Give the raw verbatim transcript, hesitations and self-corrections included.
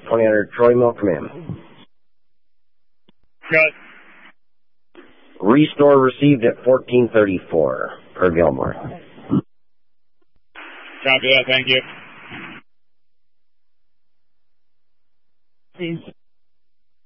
twenty hundred Troy Mill, come in. Cut. Restore received at fourteen thirty-four per Gilmore. Copy that, thank you. Please.